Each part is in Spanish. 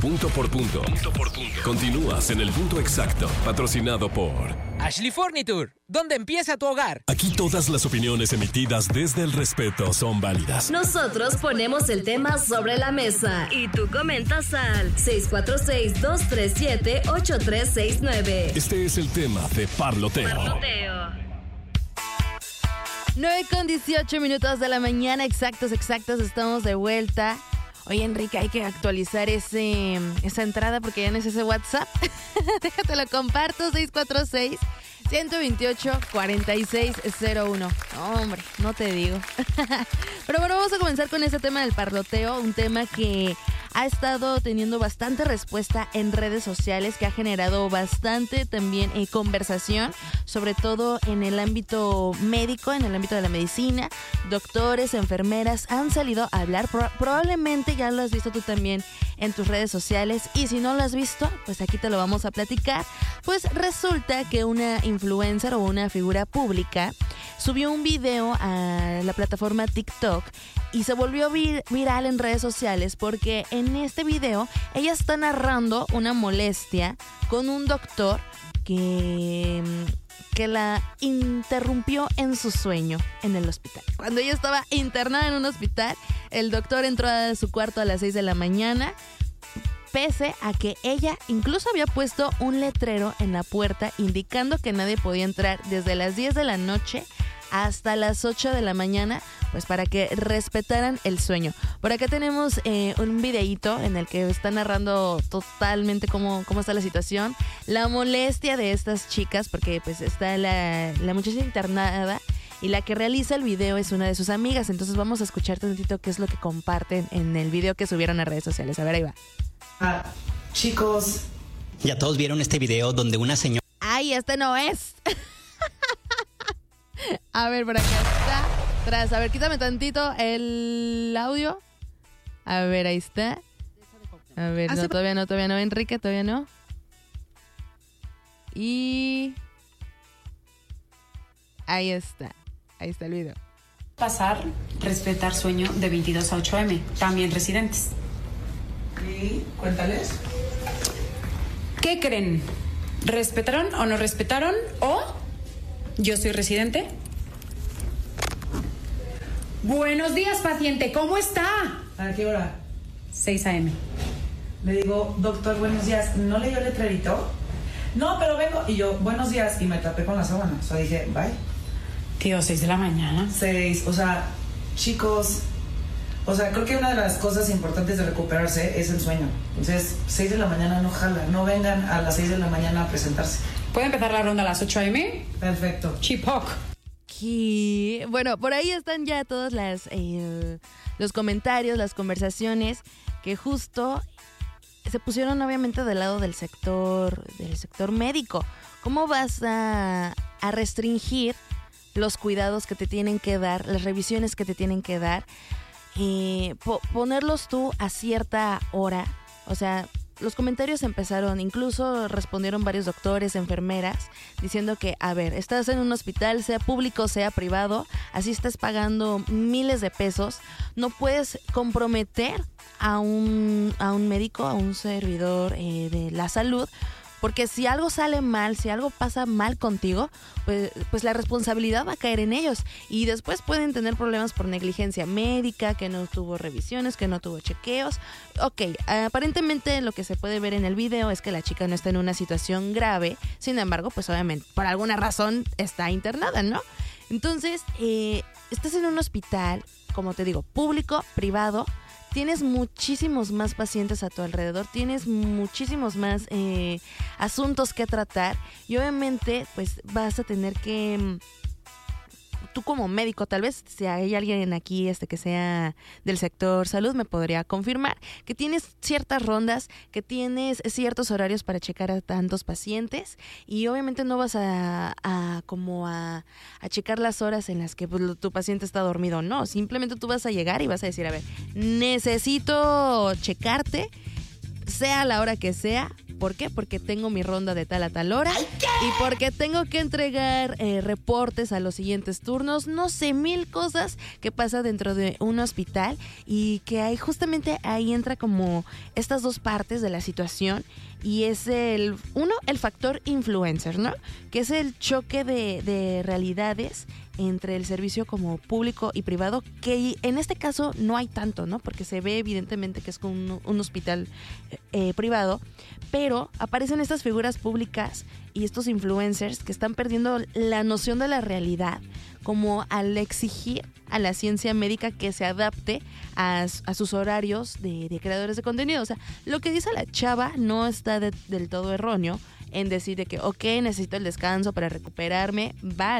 Punto por punto. Continúas en el punto exacto, patrocinado por Ashley Furniture, ¿dónde empieza tu hogar? Aquí todas las opiniones emitidas desde el respeto son válidas. Nosotros ponemos el tema sobre la mesa y tú comentas al 646-237-8369. Este es el tema de Parloteo. 9:18 de la mañana, exactos, estamos de vuelta. Oye, Enrique, hay que actualizar esa entrada porque ya no es ese WhatsApp. Déjate lo comparto, 646-128-4601. No, hombre, no te digo. Pero bueno, vamos a comenzar con este tema del parloteo, un tema que ha estado teniendo bastante respuesta en redes sociales, que ha generado bastante también conversación, sobre todo en el ámbito médico, en el ámbito de la medicina. Doctores, enfermeras han salido a hablar. Probablemente ya lo has visto tú también en tus redes sociales, y si no lo has visto, pues aquí te lo vamos a platicar. Pues resulta que una influencer o una figura pública subió un video a la plataforma TikTok y se volvió viral en redes sociales porque en este video ella está narrando una molestia con un doctor que la interrumpió en su sueño en el hospital. Cuando ella estaba internada en un hospital, el doctor entró a su cuarto a las 6 de la mañana, pese a que ella incluso había puesto un letrero en la puerta indicando que nadie podía entrar desde las 10 de la noche hasta las 8 de la mañana, pues para que respetaran el sueño. Por acá tenemos un videíto en el que está narrando totalmente cómo está la situación, la molestia de estas chicas, porque pues está la muchacha internada y la que realiza el video es una de sus amigas. Entonces vamos a escuchar tantito qué es lo que comparten en el video que subieron a redes sociales. A ver, ahí va. Chicos, ya todos vieron este video donde una señora... ¡Ay, este no es! A ver, por acá está. Tras, a ver, quítame tantito el audio. A ver, ahí está. A ver, no, todavía no, Enrique, todavía no. Y... ahí está el video. Pasar, respetar sueño de 22 a 8 m, también residentes. y cuéntales. ¿Qué creen? ¿Respetaron o no respetaron? ¿O yo soy residente? Buenos días, paciente, ¿cómo está? ¿A qué hora? 6 a.m. Le digo, doctor, buenos días. ¿No leyó el letrerito? No, pero vengo. Y yo, buenos días. Y me tapé con la sábana. O sea, dije, bye. Tío, 6 de la mañana. 6, o sea, chicos, o sea, creo que una de las cosas importantes de recuperarse es el sueño. Entonces, 6 de la mañana no jala, no vengan a las 6 de la mañana a presentarse. ¿Puede empezar la ronda a las 8 a.m.? Perfecto. Chipoc. Bueno, por ahí están ya todos los comentarios, las conversaciones que justo se pusieron obviamente del lado del sector médico. ¿Cómo vas a restringir los cuidados que te tienen que dar, las revisiones que te tienen que dar, ponerlos tú a cierta hora? O sea, los comentarios empezaron, incluso respondieron varios doctores, enfermeras, diciendo que, a ver, estás en un hospital, sea público, sea privado, así estás pagando miles de pesos, no puedes comprometer a un médico, a un servidor de la salud, porque si algo sale mal, si algo pasa mal contigo, pues la responsabilidad va a caer en ellos. Y después pueden tener problemas por negligencia médica, que no tuvo revisiones, que no tuvo chequeos. Ok, aparentemente lo que se puede ver en el video es que la chica no está en una situación grave. Sin embargo, pues obviamente, por alguna razón está internada, ¿no? Entonces, estás en un hospital, como te digo, público, privado. Tienes muchísimos más pacientes a tu alrededor, tienes muchísimos más asuntos que tratar y obviamente pues vas a tener que, tú como médico, tal vez si hay alguien aquí que sea del sector salud me podría confirmar que tienes ciertas rondas, que tienes ciertos horarios para checar a tantos pacientes y obviamente no vas a checar las horas en las que pues, tu paciente está dormido. No, simplemente tú vas a llegar y vas a decir, a ver, necesito checarte, sea la hora que sea, ¿Por qué? Porque tengo mi ronda de tal a tal hora y porque tengo que entregar reportes a los siguientes turnos, no sé, 1000 cosas que pasa dentro de un hospital y que justamente ahí entra como estas dos partes de la situación y es el factor influencer, ¿no? Que es el choque de realidades entre el servicio como público y privado, que en este caso no hay tanto, ¿no? Porque se ve evidentemente que es como un hospital privado, pero aparecen estas figuras públicas y estos influencers que están perdiendo la noción de la realidad, como al exigir a la ciencia médica que se adapte a sus horarios de creadores de contenido. O sea, lo que dice la chava no está del todo erróneo en decir de que, ok, necesito el descanso para recuperarme,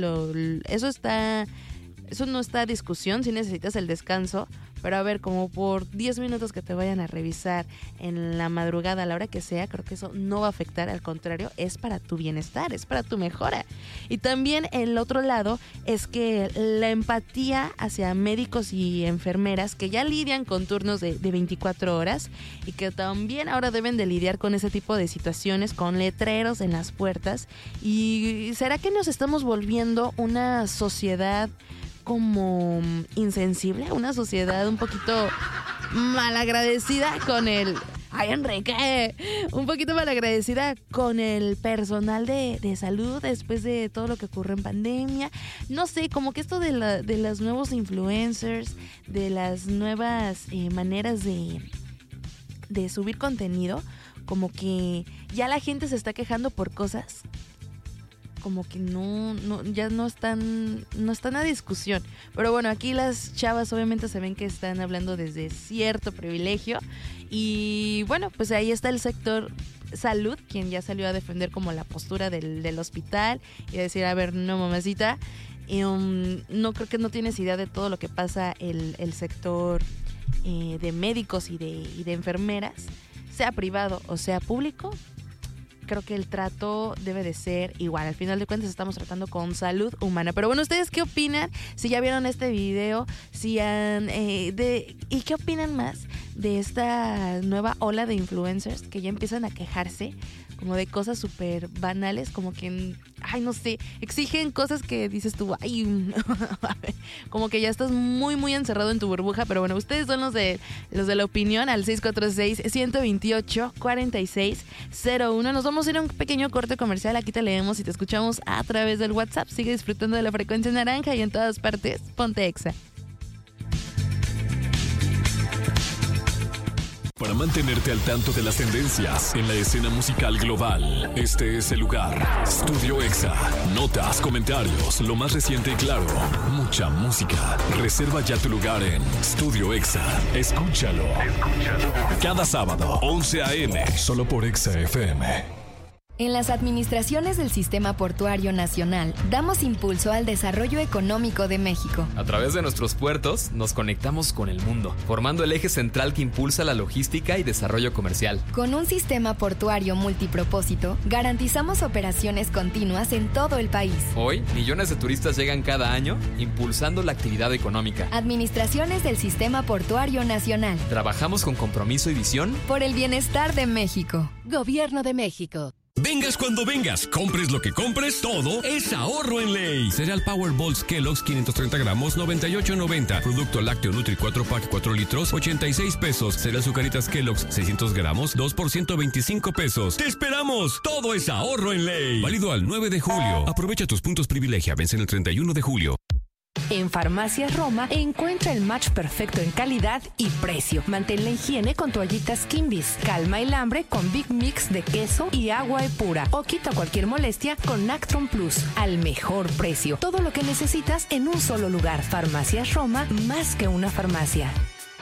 eso no está a discusión, si necesitas el descanso, pero a ver, como por 10 minutos que te vayan a revisar en la madrugada, a la hora que sea, creo que eso no va a afectar, al contrario, es para tu bienestar, es para tu mejora. Y también el otro lado es que la empatía hacia médicos y enfermeras que ya lidian con turnos de 24 horas y que también ahora deben de lidiar con ese tipo de situaciones, con letreros en las puertas. ¿Y será que nos estamos volviendo una sociedad como insensible, una sociedad un poquito malagradecida con el... ¡Ay, Enrique! Un poquito malagradecida con el personal de salud después de todo lo que ocurre en pandemia? No sé, como que esto de los nuevos influencers, de las nuevas maneras de subir contenido, como que ya la gente se está quejando por cosas como que ya no están a discusión. Pero bueno, aquí las chavas obviamente se ven que están hablando desde cierto privilegio y bueno, pues ahí está el sector salud, quien ya salió a defender como la postura del hospital y a decir, a ver, no, mamacita, no creo que no tienes idea de todo lo que pasa el sector de médicos y de enfermeras, sea privado o sea público. Creo que el trato debe de ser igual. Al final de cuentas estamos tratando con salud humana. Pero bueno, ¿ustedes qué opinan? Si ya vieron este video, ¿y qué opinan más de esta nueva ola de influencers que ya empiezan a quejarse como de cosas súper banales, como que, ay, no sé, exigen cosas que dices tú, ay, como que ya estás muy, muy encerrado en tu burbuja? Pero bueno, ustedes son los de la opinión al 646-128-4601. Nos vamos a ir a un pequeño corte comercial, aquí te leemos y te escuchamos a través del WhatsApp. Sigue disfrutando de la frecuencia naranja y en todas partes, ponte Exa. Para mantenerte al tanto de las tendencias en la escena musical global, este es el lugar. Studio Exa. Notas, comentarios, lo más reciente y claro, mucha música. Reserva ya tu lugar en Studio Exa. Escúchalo. Cada sábado, 11 a.m., solo por Exa FM. En las administraciones del Sistema Portuario Nacional, damos impulso al desarrollo económico de México. A través de nuestros puertos, nos conectamos con el mundo, formando el eje central que impulsa la logística y desarrollo comercial. Con un sistema portuario multipropósito, garantizamos operaciones continuas en todo el país. Hoy, millones de turistas llegan cada año, impulsando la actividad económica. Administraciones del Sistema Portuario Nacional. Trabajamos con compromiso y visión por el bienestar de México. Gobierno de México. Vengas cuando vengas, compres lo que compres, todo es ahorro en ley. Cereal Power Balls Kellogg's 530 gramos, 98.90. Producto lácteo Nutri 4 pack 4 litros, 86 pesos. Cereal Zucaritas Kellogg's 600 gramos, 2 por 125 pesos. ¡Te esperamos! Todo es ahorro en ley. Válido al 9 de julio. Aprovecha tus puntos privilegia, vencen el 31 de julio. En Farmacias Roma encuentra el match perfecto en calidad y precio. Mantén la higiene con toallitas Kimbis. Calma el hambre con Big Mix de queso y agua pura. O quita cualquier molestia con Nactron Plus. Al mejor precio. Todo lo que necesitas en un solo lugar. Farmacias Roma, más que una farmacia.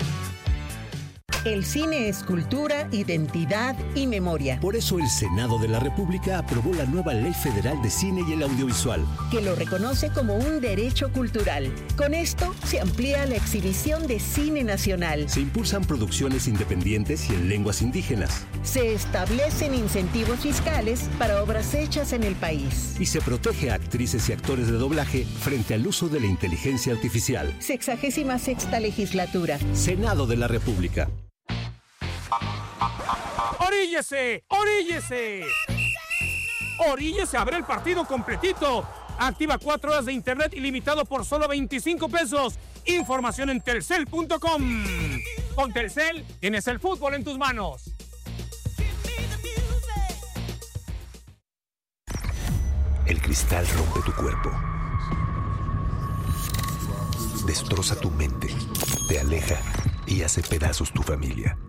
El cine es cultura, identidad y memoria. Por eso el Senado de la República aprobó la nueva Ley Federal de Cine y el Audiovisual, que lo reconoce como un derecho cultural. Con esto se amplía la exhibición de cine nacional. Se impulsan producciones independientes y en lenguas indígenas. Se establecen incentivos fiscales para obras hechas en el país. Y se protege a actrices y actores de doblaje frente al uso de la inteligencia artificial. 66ª legislatura. Senado de la República. ¡Oríllese! ¡Oríllese! ¡Oríllese a ver el partido completito! Activa 4 horas de internet ilimitado por solo 25 pesos. Información en telcel.com. Con Telcel tienes el fútbol en tus manos. El cristal rompe tu cuerpo. Destroza tu mente. Te aleja y hace pedazos tu familia.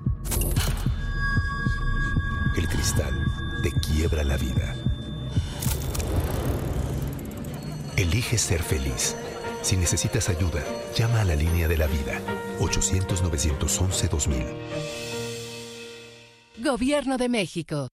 El cristal te quiebra la vida. Elige ser feliz. Si necesitas ayuda, llama a la línea de la vida. 800-911-2000. Gobierno de México.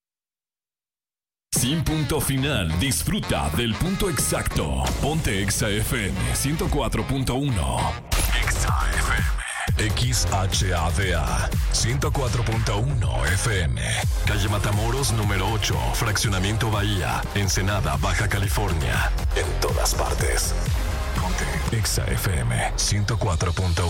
Sin punto final, disfruta del punto exacto. Ponte Exa FM 104.1. Exa FM. XHADA 104.1 FM. Calle Matamoros, número 8, Fraccionamiento Bahía, Ensenada, Baja California. En todas partes. Ponte Exa FM 104.1.